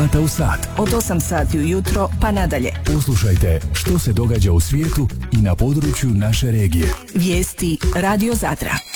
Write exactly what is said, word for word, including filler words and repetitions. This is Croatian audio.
sata u sat. Od osam sati ujutro pa nadalje. Poslušajte što se događa u svijetu i na području naše regije. Vijesti Radio Zadra.